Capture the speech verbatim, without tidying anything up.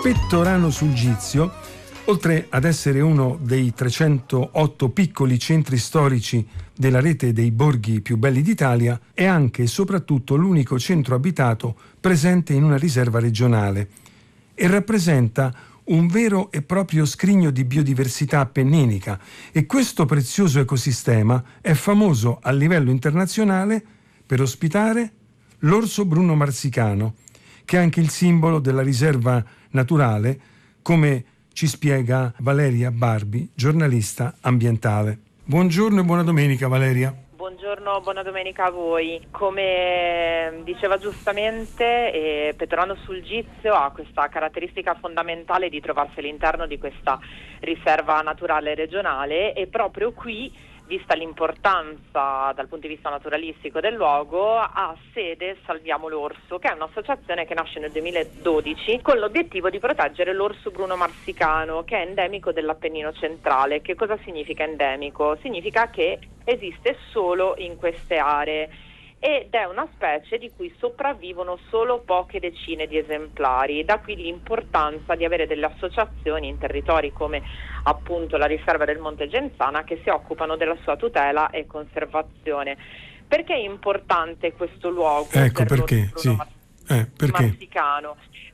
Pettorano sul Gizio, oltre ad essere uno dei trecentootto piccoli centri storici della rete dei borghi più belli d'Italia, è anche e soprattutto l'unico centro abitato presente in una riserva regionale e rappresenta un vero e proprio scrigno di biodiversità appenninica, e questo prezioso ecosistema è famoso a livello internazionale per ospitare l'orso bruno marsicano, che è anche il simbolo della riserva naturale, come ci spiega Valeria Barbi, giornalista ambientale. Buongiorno e buona domenica, Valeria. Buongiorno, buona domenica a voi. Come diceva giustamente, eh, Pettorano sul Gizio ha questa caratteristica fondamentale di trovarsi all'interno di questa riserva naturale regionale, e proprio qui, vista l'importanza dal punto di vista naturalistico del luogo, ha sede Salviamo l'Orso, che è un'associazione che nasce nel duemiladodici con l'obiettivo di proteggere l'orso bruno marsicano, che è endemico dell'Appennino centrale. Che cosa significa endemico? Significa che esiste solo in queste aree ed è una specie di cui sopravvivono solo poche decine di esemplari. Da qui l'importanza di avere delle associazioni in territori come appunto la riserva del Monte Genzana che si occupano della sua tutela e conservazione. Perché è importante questo luogo? Ecco per perché, sì. Bruno Eh, perché? Marsicano?